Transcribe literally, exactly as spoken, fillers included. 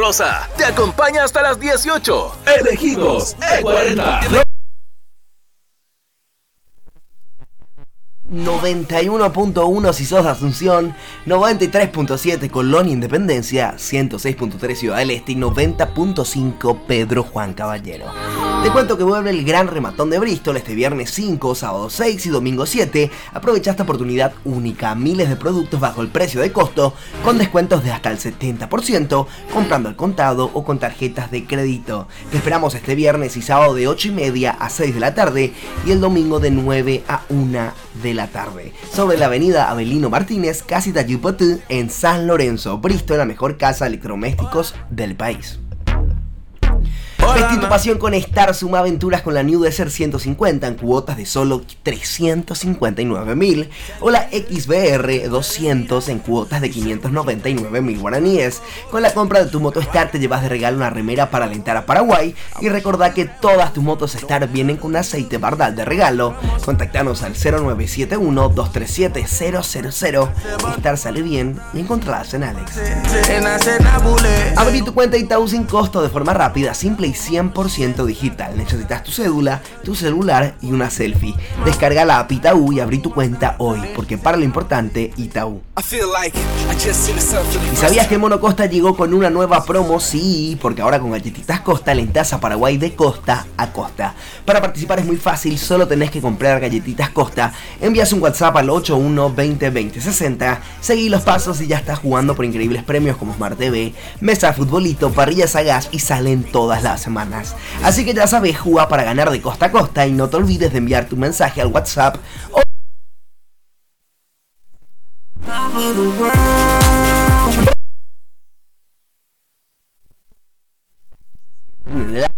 Rosa te acompaña hasta las dieciocho. Elegidos E cuarenta. noventa y uno punto uno si sos de Asunción, noventa y tres punto siete Colonia Independencia, ciento seis punto tres Ciudad del Este y noventa punto cinco Pedro Juan Caballero. Te cuento que vuelve el gran rematón de Bristol este viernes cinco, sábado seis y domingo siete. Aprovecha esta oportunidad única, miles de productos bajo el precio de costo, con descuentos de hasta el setenta por ciento, comprando al contado o con tarjetas de crédito. Te esperamos este viernes y sábado de ocho y media a seis de la tarde y el domingo de nueve a una de la tarde, sobre la avenida Avelino Martínez, casi Tayupotú, en San Lorenzo. Bristol, la mejor casa de electrodomésticos del país. Vestí tu pasión con Star, suma aventuras con la New Desert ciento cincuenta en cuotas de solo trescientos cincuenta y nueve mil o la X B R doscientos en cuotas de quinientos noventa y nueve mil guaraníes. Con la compra de tu moto Star te llevas de regalo una remera para alentar a Paraguay y recordá que todas tus motos Star vienen con un aceite Bardal de regalo. Contactanos al cero nueve siete uno, dos tres siete, cero cero cero. Star sale bien y encontrarás en Alex. Abrí tu cuenta Itaú sin costo de forma rápida, simple y cien por ciento digital. Necesitas tu cédula, tu celular y una selfie. Descarga la app Itaú y abrí tu cuenta hoy, porque para lo importante, Itaú. ¿Y sabías que Mono Costa llegó con una nueva promo? Sí, porque ahora con galletitas Costa alentás a Paraguay de costa a costa. Para participar es muy fácil, solo tenés que comprar galletitas Costa, envías un WhatsApp al ocho uno veinte veinte sesenta, seguí los pasos y ya estás jugando por increíbles premios como Smart T V, mesa de futbolito, parrillas a gas y salen todas las semanas. Así que ya sabes, juega para ganar de costa a costa y no te olvides de enviar tu mensaje al WhatsApp o